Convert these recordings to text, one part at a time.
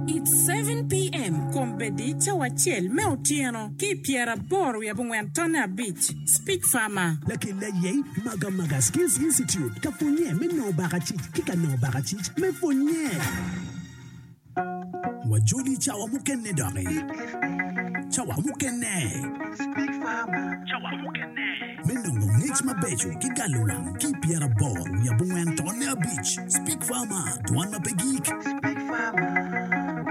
It's 7 p.m. Kombedi Chawachiel Meotiano, Kipiera Bor, we have Wentona Beach. Speak Farmer. Lakini yeye Maga Skills Institute kafunye meno bagachich kika no bagachich mefunye. Wajuli chawa mukene dare. Chawa mukene. Speak Farmer. Chawa mukene. Meno ngich mabejo kigaluang Kipiera Bor, we have Wentona Beach. Speak Farmer, Tuana Pegik. Speak Farmer.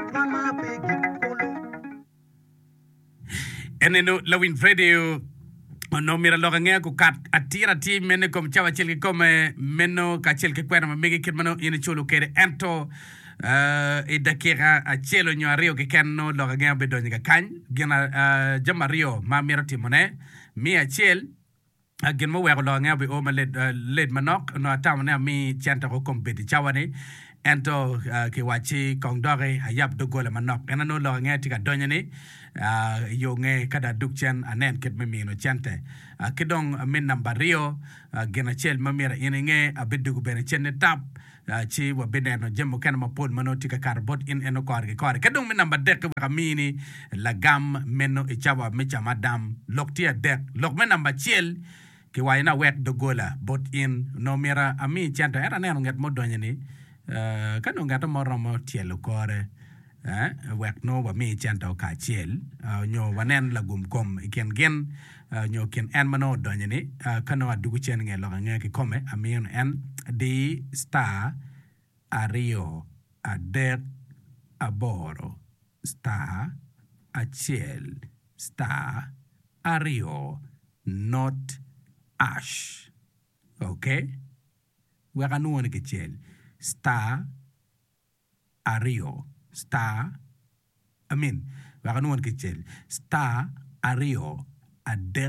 Eneno Lawin Radio no mira lo ngea ku kat atira ti mene kom chawa chilke come meno ka chilke kwena ma megi kirmano ine cholo kere ento e dakira a chelo nyo ario ke kanno lo ngea be donga kan gena jama rio ma mira ti mone mi a chel gen mo wego lo ngea be o ma led manok no atamane mi chanta ko kompeti chawane ento ke wachi kongdore ayap dogola manok enano lo ngea ti ka donyane yo nge kada dukchen anen ket memino chante kidong min nambario gena chel mamira inenge abidugo bene chenne tap chi wa beneno jemo kana mapod manoti ka karbot in eno korge kidong min namba dek kamini la gam meno ichawa mecha madam loktia dek lok min namba chel ke waina wek dogola bot in no mira ami chante era neno nget modonyani kano ngata moromo tielo kore wek no wa mi chanta ka chiel nyo wanen la gum kom ken gen nyo ken en mano donyani kano adugu chen nge lo nge ki come amion en di star ario adek aboro star achiel star ario not ash okay weka nuone ke chiel star ario star wakanuan kichel star ario adek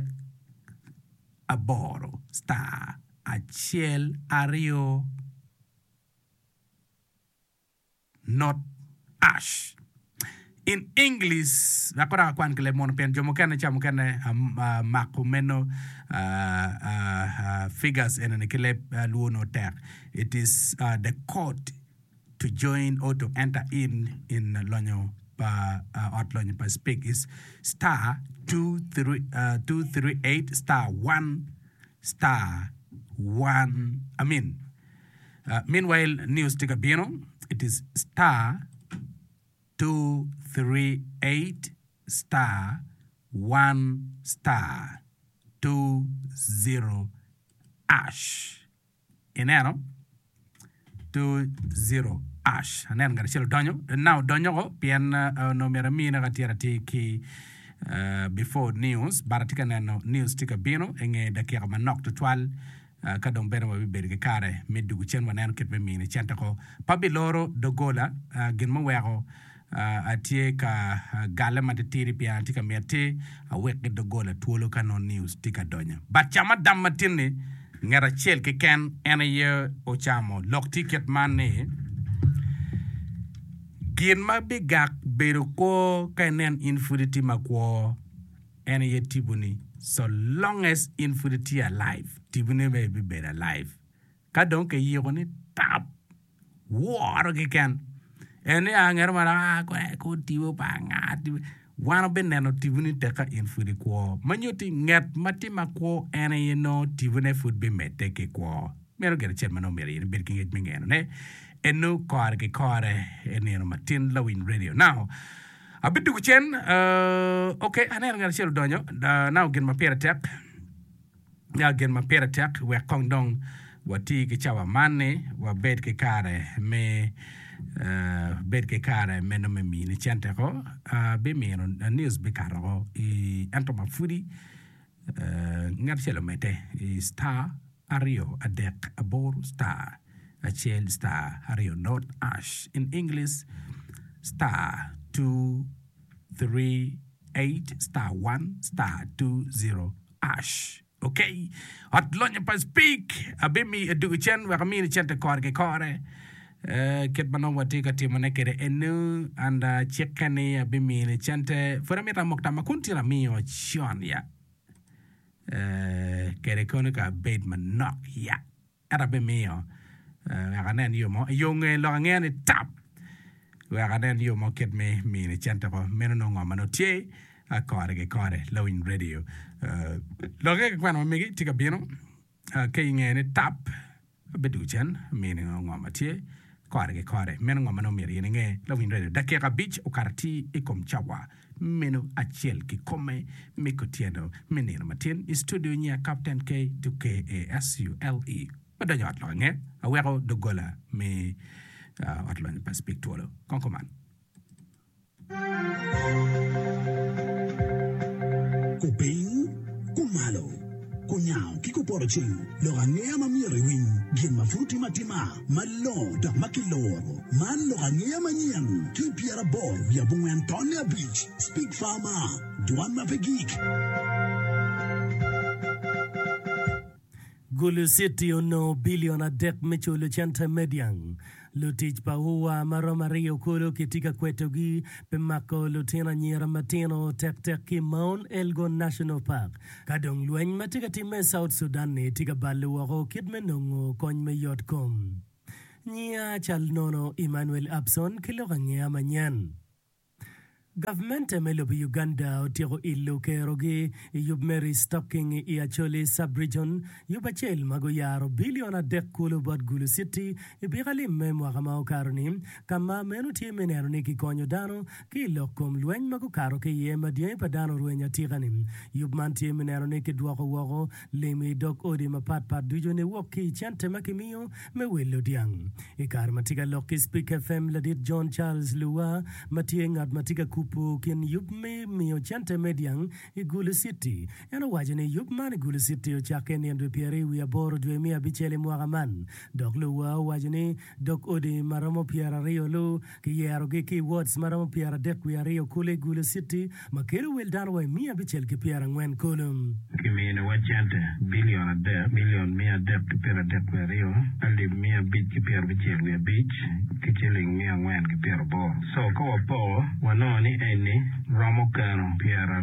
aboro star achiel ario not ash in English nakora kwan kele mon pen jomo kana chamo kana makumeno figures and kele luono ter it is the code to join or to enter in Lonyo Lonyo pa speak is star 238 star 1 star 1 meanwhile news tika bino it is star 238 star 1 star 20 ash inero 20 ash anen ngar chelo donyo now donyo go pian no merami na gatira tiki before news baratika no news tika bino enge dakira manok to 12 kadong bero wa biberge kare medugu chen wanen ketbe mini chanta ko pabiloro dogola ginmo wego atie ka gale matiri pia tika mete awek dogola tuolo kanon news tika donyo but chama dam matini ngara chel ke ken ena ye o chamo lok ticket mane gin ma bigak bero ko kanen infinity makwo ena ye tibuni so long as infinity alive tibuni be better alive ka don ke ye ni tap war ke ken ene anger mara ko tibo panga wana beneno tibuni teka infuri ko manyoti nget matima ko ene yeno tibune food be meteke ko mero gere chen mano meri in birking it mingeno ne enu kore ke kore ene no matin Lawin Radio now abidu chen okay ane ngar chelo donyo now gen mapera tek ya gen mapera tek we kongdong wati ke chawa mane wa bed ke kare me bed ke kare meno me mi ni chante ko be mi no news be karo I anto mafuri ngar chelo mete star ario adek abor star achiel star ario not ash in English star 238 star 1 star 20 ash okay at lonya pa speak abimi adugu chen wa kami ni chante kore ket manon wati ka timone kere enu anda chekane abimi ni chante furamira mokta makunti la mio chion ya kere kono ka bed manok ya arabe mio aganen yo mo yonge lo ngene tap Waganen yo moket me ni chanta ko meno no ngoma no tie a kore Lowin Radio. Loge kwano migi tika bino kay ngene tap beduchan meno ngoma tie kore meno ngoma no miri nge Lowin Radio. Dakika Beach ukarati ikom chawa meno achiel ki come mikotieno menino matin studio nya Captain K to KASULE. Badanya atlo nge awero dogola me Atlan Paspictualo. Concoman. Kuping, kumalo, kunyao, kikuporoching, lorangea mamiri wing, gin mafuti matima, malo, da makiloro, man lorangea manyan, kipiara bor, yabung Antonia Beach, Speak Farmer, Duan Mapegik. Gulu City ono billion adek mechulu chanta mediang. Lutich paua maromario kulo kitika kwetogi pemako lutena nyera matino tek ki Mount Elgon National Park. Kadong lueny matika time South Sudan ni tika balu wako kidmenongo konyme.com. Nya chal nono Emmanuel Abson kilo kangea manyan. Government emelobi Uganda otiro illo kerogi yub Mary Stocking i achole sub-region yubachel magoyaro biliona dek kulo bot Gulu City ibigali memwakama okaroni kama menu tie menero ni kikonyo dano ki lokom lueny magokaro ke ye madien pa dano ruenya tigani yub man tie menero ni kidwako wako lemi dok odi mapat dujo ne woki chante makimiyo me welo diang ikar matiga loki Speak FM ladit John Charles Lua matie ngad matiga po ken yup me mio chante mediang i Gulu City yana wajene yup man Gulu City o chake ni andwe piere wia boro dwe mia bichele mwagaman dok lo wa wajene dok odi maramo piara rio lo ki yero ki words maramo piara dek wia rio kule Gulu City makelu wel danwa mia bichele ki piara ngwen kolum kimene wachante billion adek million mia dek ki piara dek wia rio ali mia bich ki piara bichele wia bich ki chile mia ngwen ki piara bo so kawa po wanoni eni Ramo Kano Pierre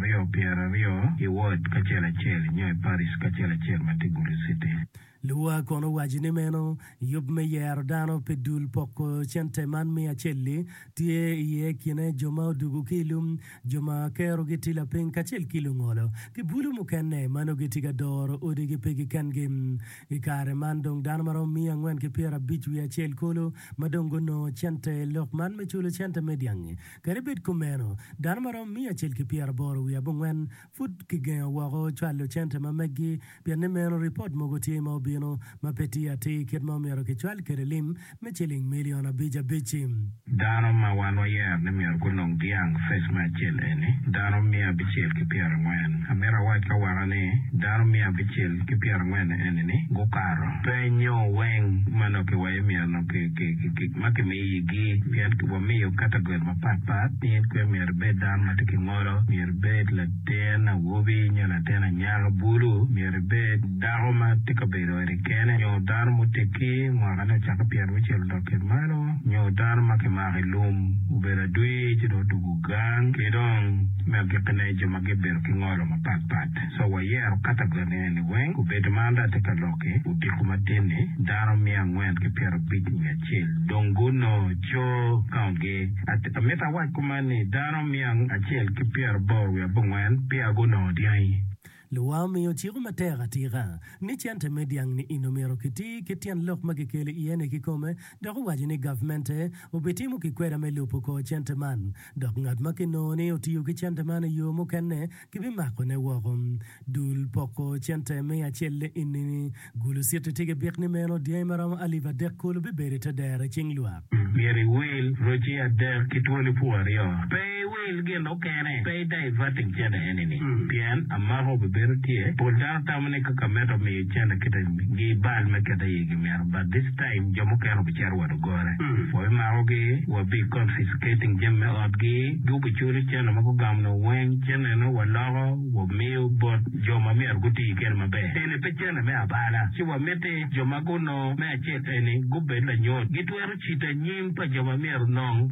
Rio Iward Kachela Chel Nyoy Paris Kachela Chel Mati Gulu City Lua kono wajine meno yub me yer dano pedul poko chente man me achelli tie ye kine joma dugu kilum joma kero gitila pen kachel kilungolo ki bulu mukenne mano gitiga dor odi gi pegi kangim ikare mandong dano maro mi angwen ki piera beach wi achel kolo madongo no chente lok man me chulo chente mediangi karibet kumeno dano maro mi achel ki piera bor wi abungwen fut ki gen wago chalo chente mamegi piane meno report mogo tie ma no mapeti ati kirma mero kichwal kerelim mechiling million abija bichim dano ma wano yer ne mero kunong diang face machel ene dano mia bichel ki pier ngwen amera white ka warane dano mia bichel ki pier ngwen ene ni gokaro penyo weng mano ke wae mia no ke makimi yigi pian ki wa miyo category mapat nien ke mer be dan matiki ngoro mer be la tena wobi nyana tena nyaga bulu mer be daro matika be kene nyo dar muteki mwagana chaka pier wichel doke maro nyo dar makimari lum ubera dui jido dugu gang kidong melke kene joma geber kingolo mapat so wayer category ene weng ubed manda teka loke udiku matene daro mia ngwen ke pier bit mia chel donguno jo kaunge at meta wat kumani daro mia achel ke pier bor we bungwen pia guno diai Luwa miyo chigo matera tira ni chante mediang ni inomero kitian lok magikele iene kikome doko wajini governmente ubitimu kikweda melupo ko chante man dok ngad makinoni utiyu ki chante man yu mukene kibimako ne wakom dul poko chante mea chelle inini Gulu City tige biekni meno diay maram aliva dek kulu biberi tadere chingluwa Mary Will roji adek kitwali puwario pay will gen okene pay diverting chante enini pian amaro biberi Poldan tamane ka kamera me chana kita gi bal me kada yigi mer but this time jomo kano bichar wadu gore foi maroge wa be confiscating jemme odgi gubu churi chana mako gamno wen chana no walago wa me bot joma mer guti ker mabe ene pe chana me abala si wa mete joma gono me chete ni gube la nyot gitwero chita nyim pa joma mer nong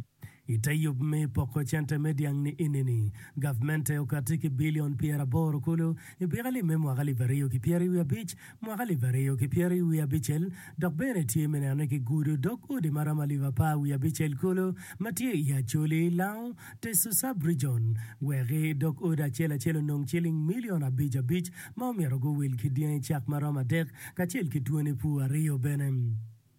Itayub me poko chante mediang ni inini. Governmente okatiki bilion piera boro kulu. Ibigali me mwagali vario ki pieri wia beach. Mwagali vario ki pieri wia bichel. Dok bene tie menane ki gudu dok udi maramaliva pa wia bichel kulu. Matie iya chuli lao tesu sub-region. Wege dok uda chela chelo nong chiling milion abija beach. Maumiaro go wil ki dien chak marama dek. Kachel ki tuene pua rio benem.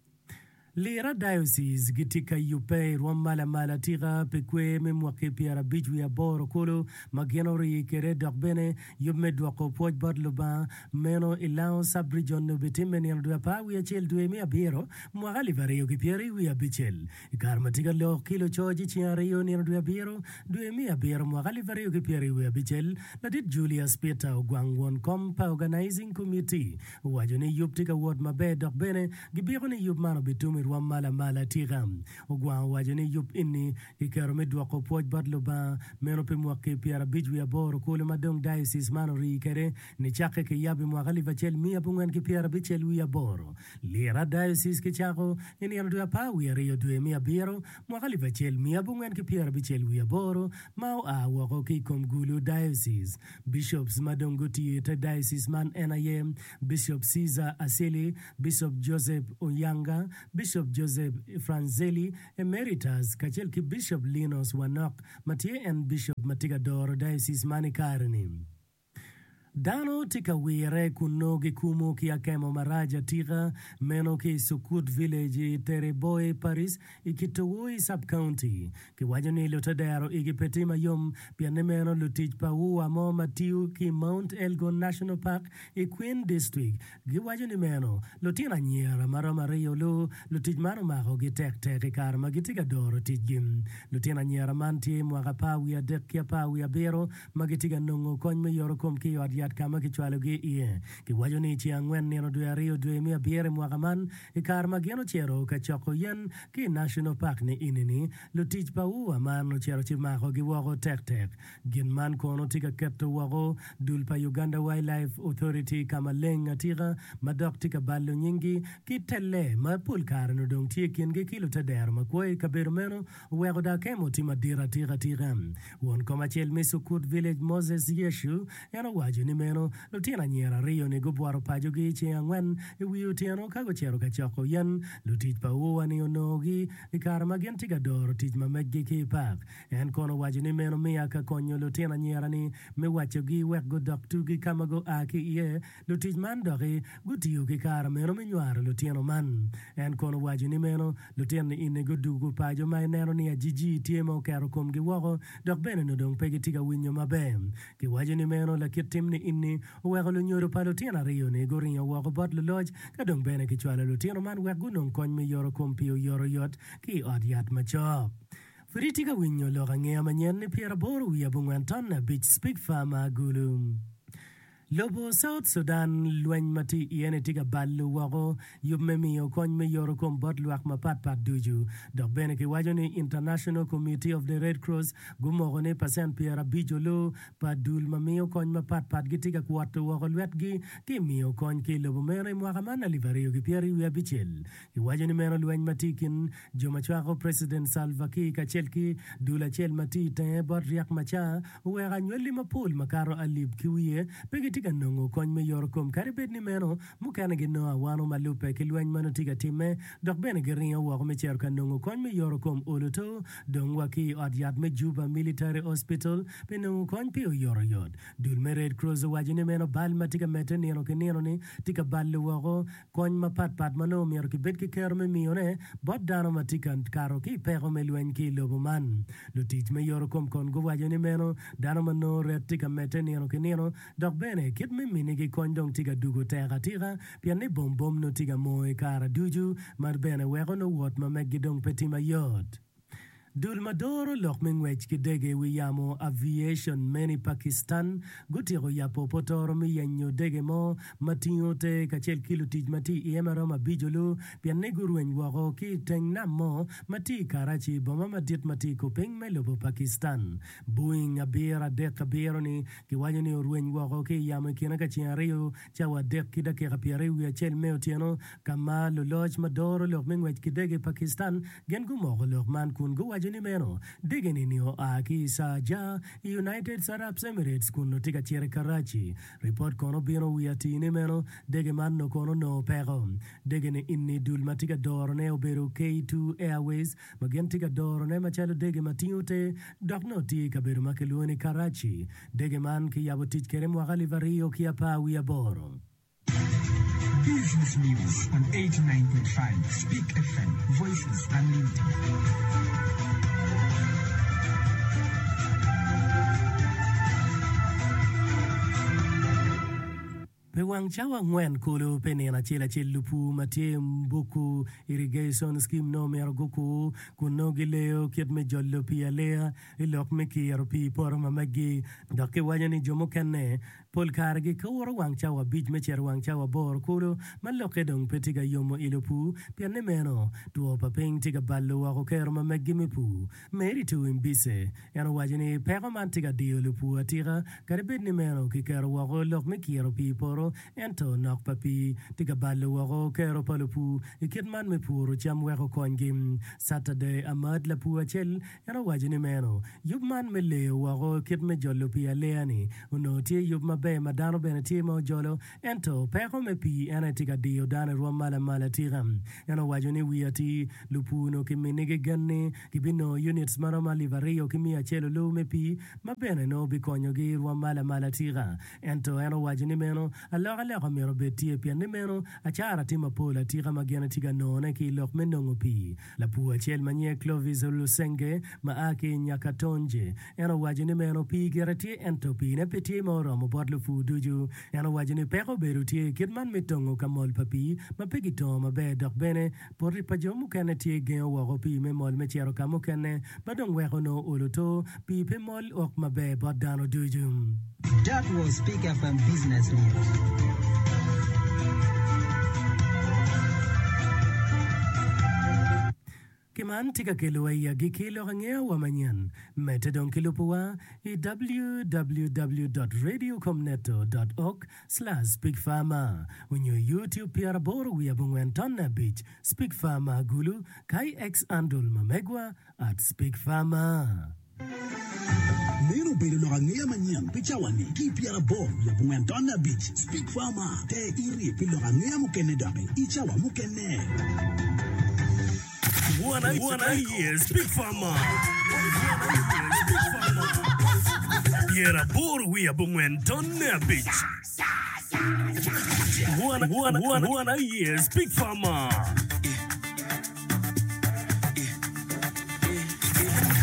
Lira diocese gitika yupe rwamala mala tira pekwe memwake piara bijwi ya boro kolo magianori kere dokbene yubme dwako poj badluba meno ilao sub-region no betimeni andua pa wia chel duemi abiro mwagali vareyo ki piari wia bichel ikarmatiga lo kilo choji chiareyo ni andua biro duemi abiro mwagali vareyo ki piari wia bichel ladit Julius Peter Ogwangwon Kompa Organizing Committee wajoni yubtika ward mabe dokbene gibiro ni yubmano bitumi Rwamala mala tigam ogwa wajeni yup inni ikerome dwako poj badlo ba menope mwake piara bijwi ya boro kule madong diocese manori kere ni chake ke yabi mwagali vachel mia bungan ki piara bichel wia boro lira diocese ke chako ini anu ya pa wia rio due mia biro mwagali vachel mia bungan ki piara bichel wia boro mau a wako ki komgulu diocese bishops madong guti te diocese man NIM Bishop Caesar Asili Bishop Joseph Oyanga Bishop Joseph Franzeli Emeritus Kachel ki Bishop Linus Wanok Matie and Bishop Matiga Doro Diocese Manikarni Dano tika wire kunogi kumo ki akemo maraja tika meno ki Sukut Village Tereboe Paris ikitowoi sub-county ki wajoni lutadero ikipetima yom piane meno lutij pa uwa mo matiu ki Mount Elgon National Park i Queen District ki wajoni meno lutina nyera maroma rio lu lutij mano mako ki tek karma gitika doro tijim lutina nyera manti mwaka pawia dekia pawia bero magitika nongo konyme yoro kom ki yad kama kichwalo gi iye ki wajoni chi angwen neno dwe rio dwe mia biere mwakaman ikarma giano chero ka choko yen ki National Park ni inini lutij pa uwa man no chero chi mako gi wago tek gin man kono tika keto wago dulpa Uganda Wildlife Authority kama lenga tira madok tika ballo nyingi ki tele ma pulkar no dong tie kien gi kilo tader ma kwe kabero meno wago da kemo tima dira tira won koma chel Sukut Village Moses Yeshu yana wajoni meno lutina nyera rio ni gubwaro pajo gi chi angwen iwiu tiano kago chero ka choko yen lutij pa uwa ni onogi ikarma gen tiga doro tij ma meggi ki pak en kono wajini meno miya ka konyo lutina nyera ni me wacho gi wek go dok tugi kama go aki iye lutij man dogi gutiyo ki kara meno me nywaro lutino man en kono wajini meno lutina ni ine go dugu pajo ma neno ni ajiji tiemo kero kom gi wako dok bene no dong pegi tiga winyo mabe ki wajini meno la kitim ni inni wego lo nyoro pa lutina rio ni gorinyo wago bot lo loj kadong bene ki chwala lutino man wek gunong kony me yoro kompio yoro yot ki od yat machop Fritika winyo lo ngea manyen ni Pierre Boru ya bungwanton na Beach Speak Farmer Gulum Lobo South Sudan lueny mati iene tiga ballu wago yubme miyo kony me yoro kom bot luak ma pat duju dok bene ki wajoni International Committee of the Red Cross gumogo ne pasen piera bijo lo pa dul ma miyo kony ma pat gitiga kuwato wago luet gi ki miyo kony ki lobo mero imwaka mana livario ki pieri wia bichel ki wajoni mero lueny mati kin joma chwako President Salva Kiir kachel ki dula chel mati te bot riak macha uwega nyweli mapul makaro alib kiwie pegi tiga nongo kony me yoro kom karibet ni meno mukane gi noa wano malupe ki lueny mano tiga time dok bene gi rinyo wako me chero ka nongo kony me yoro kom oloto dong waki od yad me Juba Military Hospital pe nongo kony pio yoro yod dul me Red Cross wajini meno bal ma tiga mete neno ki neno ni tiga balu wako kony ma pat mano miero ki bet ki kero me mione bot dano ma tiga karo ki pego me lueny ki lobo man lutich me yoro kom kon go wajini meno dano mano ret tiga mete neno ki neno dok bene kit me minigi kony dong tiga dugo tega tira pian ni bom no tiga moe kara duju mar bene wego no wot ma meggi dong petima yod Dul Madoro lok mingwech kidege wiyamo aviation meni Pakistan gutiro ya popotoro mi yenyo dege mo matingo te kachel kilo tij mati iemaro mabijolo pian negurwen wako ki teng na mo mati Karachi boma madit mati kuping melobo Pakistan Boeing abira dek abiro ni kiwanyo ni urwen wako ki yamo kina kachiario chawa dek kida kirapiari wia chel meo tiano kama loloj Madoro lok mingwech kidege Pakistan gen gumoko lok man kun guwajo wajeni meno digeni ni o aki sa ja United Arab Emirates kuno tika chere Karachi report kono bino wiati ni meno dege man no kono no pero dege ni inni dul matika doro ne oberu K2 Airways magen tika doro ne machalo dege matiute dokno ti kaberu makeluoni Karachi dege man ki yabo tich kere mwakali vario kia pa wia boro. Business News on 89.5 Speak FM, Voices Unlimited. Pe wang chawa ngwen kolo penena chela lupu matie mbuku irrigation scheme no mer goku kuno gileo kiet me jollo pia lea ilok me kiero pi por mamagi doke wanyani jomo kenne pol kargi kaworo wang chawa bij me cher wang chawa bor kolo maloke dong petiga yomo ilopu piane meno tuo papeng tiga ballo wako kero mamagi me pu meri tu imbise yano wajani peko mantiga dio lupu atira karibid ni meno ki kero wako lok me kiero pi poro ento nok papi tiga ballo wako kero palupu ikit man me puro cham wako kongim Saturday amad la pu achel yano wajani meno yub man me leo wako kit me jollo pi aleani uno tie yub mabe madano bene tie mo jolo ento peko me pi ena tiga dio dane ruam mala tiram yano wajani wiati lupu no kiminige ganne kibino units mano malivario kimi achelo lo me pi mabene no bikonyo gi ruam mala tira ento yano wajani meno Alora mero betie piane mero achara tima pola tira magena tiga none ki lok menongo pi la pua chel manye Clovis Lusenge maake nyakatonje eno wajini mero pi gerati ento pi ne petie moro mo bodlo fu duju eno wajini peko berutie kidman mitongo kamol papi mapegi to mabe dok bene porri pajomu kene tie gen wako pi me mol me chero kamo kene badong weko no uluto pi pe mol ok mabe bodano duju. That was Speak FM Business News. Kiman tika kilo ya gikilo hangea wa manyan. Metadon kilopua www.radiocomneto.org/speakfarmer. When you YouTube piara boro wia bungwen tonna beach. Speak Farmer gulu kai ex andul mamegwa at Speak Farmer. Nero bere lo ngea manyan pichawani ki piara bor ya bungentona beach Speak Farmer te iri pilo ngea mukene dabe ichawa mukene One year Speak Farmer piara bor wia bungentona beach One year Speak Farmer